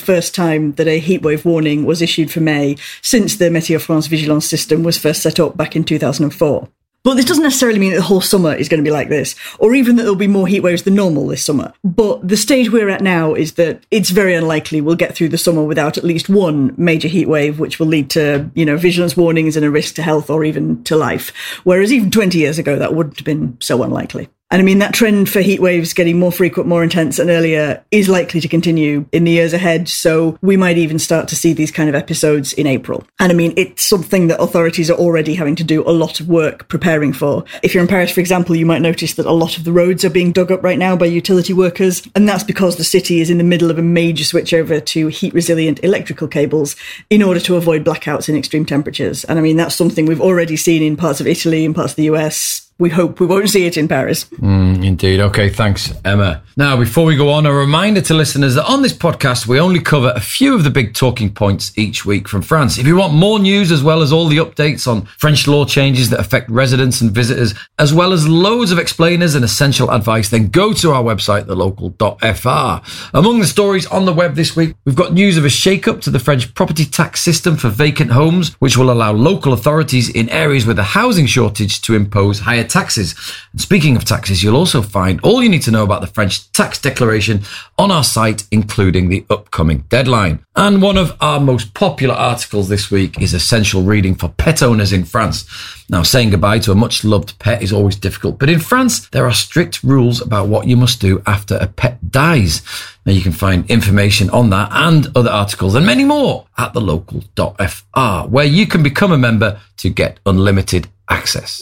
first time that a heatwave warning was issued for May since the Météo France Vigilance system was first set up back in 2004. But this doesn't necessarily mean that the whole summer is going to be like this, or even that there'll be more heat waves than normal this summer. But the stage we're at now is that it's very unlikely we'll get through the summer without at least one major heat wave, which will lead to, vigilance warnings and a risk to health or even to life. Whereas even 20 years ago, that wouldn't have been so unlikely. And I mean, that trend for heat waves getting more frequent, more intense and earlier is likely to continue in the years ahead. So we might even start to see these kind of episodes in April. And I mean, it's something that authorities are already having to do a lot of work preparing for. If you're in Paris, for example, you might notice that a lot of the roads are being dug up right now by utility workers. And that's because the city is in the middle of a major switchover to heat resilient electrical cables in order to avoid blackouts in extreme temperatures. And I mean, that's something we've already seen in parts of Italy and parts of the US. We hope we won't see it in Paris. Indeed. Okay, thanks, Emma. Now, before we go on, a reminder to listeners that on this podcast, we only cover a few of the big talking points each week from France. If you want more news, as well as all the updates on French law changes that affect residents and visitors, as well as loads of explainers and essential advice, then go to our website, thelocal.fr. Among the stories on the web this week, we've got news of a shake-up to the French property tax system for vacant homes, which will allow local authorities in areas with a housing shortage to impose higher taxes. And speaking of taxes, you'll also find all you need to know about the French tax declaration on our site, including the upcoming deadline. And one of our most popular articles this week is essential reading for pet owners in France. Now, saying goodbye to a much-loved pet is always difficult, but in France, there are strict rules about what you must do after a pet dies. Now, you can find information on that and other articles and many more at thelocal.fr, where you can become a member to get unlimited access.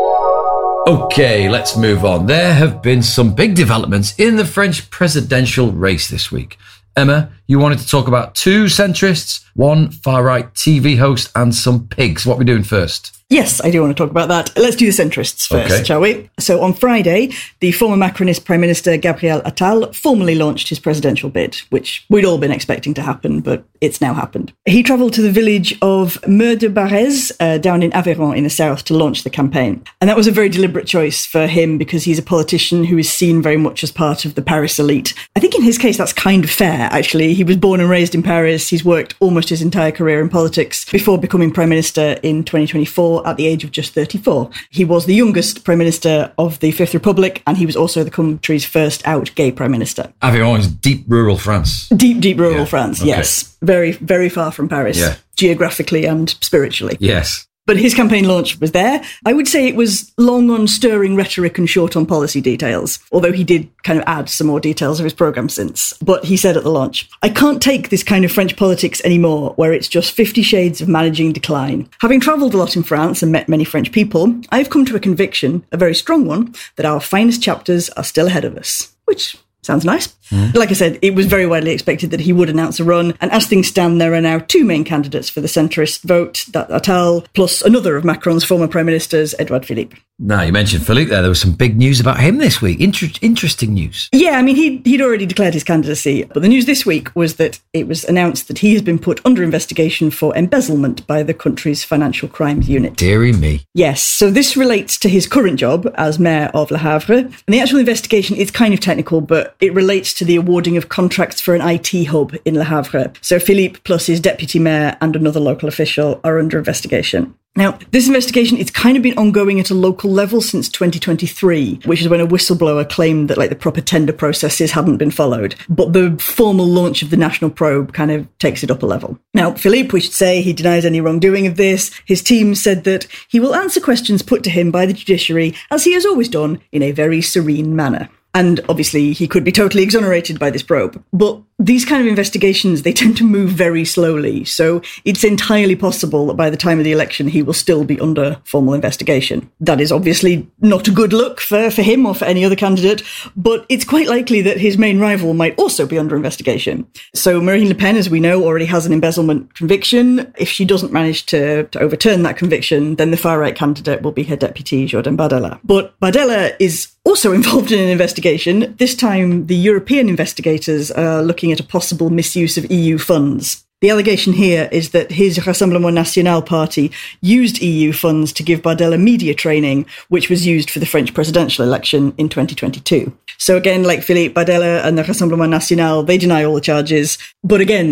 Okay, let's move on. There have been some big developments in the French presidential race this week. Emma, you wanted to talk about two centrists, one far-right TV host and some pigs. What are we doing first? Yes, I do want to talk about that. Let's do the centrists first, shall we? So on Friday, the former Macronist Prime Minister Gabriel Attal formally launched his presidential bid, which we'd all been expecting to happen, but it's now happened. He travelled to the village of Meur-de-Barrez, down in Aveyron in the south, to launch the campaign. And that was a very deliberate choice for him because he's a politician who is seen very much as part of the Paris elite. I think in his case, that's kind of fair, actually. He was born and raised in Paris. He's worked almost his entire career in politics before becoming Prime Minister in 2024 at the age of just 34. He was the youngest Prime Minister of the Fifth Republic, and he was also the country's first out gay Prime Minister. Aveyron is deep rural France. Deep rural France, okay. Yes. Very, very far from Paris, geographically and spiritually. Yes. But his campaign launch was there. I would say it was long on stirring rhetoric and short on policy details, although he did kind of add some more details of his programme since. But he said at the launch, "I can't take this kind of French politics anymore, where it's just 50 shades of managing decline. Having travelled a lot in France and met many French people, I've come to a conviction, a very strong one, that our finest chapters are still ahead of us." Which sounds nice. Like I said, it was very widely expected that he would announce a run. And as things stand, there are now two main candidates for the centrist vote, that Attal, plus another of Macron's former prime ministers, Edouard Philippe. Now, you mentioned Philippe there. There was some big news about him this week. Interesting news. Yeah, I mean, he'd already declared his candidacy. But the news this week was that it was announced that he has been put under investigation for embezzlement by the country's financial crimes unit. Deary me. Yes, so this relates to his current job as mayor of Le Havre. And the actual investigation is kind of technical, but it relates to the awarding of contracts for an IT hub in Le Havre. So Philippe plus his deputy mayor and another local official are under investigation. Now, this investigation, it's kind of been ongoing at a local level since 2023, which is when a whistleblower claimed that the proper tender processes hadn't been followed. But the formal launch of the national probe kind of takes it up a level. Now, Philippe, we should say, he denies any wrongdoing of this. His team said that he will answer questions put to him by the judiciary, as he has always done, in a very serene manner. And obviously, he could be totally exonerated by this probe. But these kind of investigations, they tend to move very slowly. So it's entirely possible that by the time of the election, he will still be under formal investigation. That is obviously not a good look for him or for any other candidate, but it's quite likely that his main rival might also be under investigation. So Marine Le Pen, as we know, already has an embezzlement conviction. If she doesn't manage to overturn that conviction, then the far-right candidate will be her deputy, Jordan Bardella. But Bardella is also involved in an investigation. This time, the European investigators are looking at a possible misuse of EU funds. The allegation here is that his Rassemblement National party used EU funds to give Bardella media training, which was used for the French presidential election in 2022. So again, like Philippe, Bardella and the Rassemblement National, they deny all the charges. But again,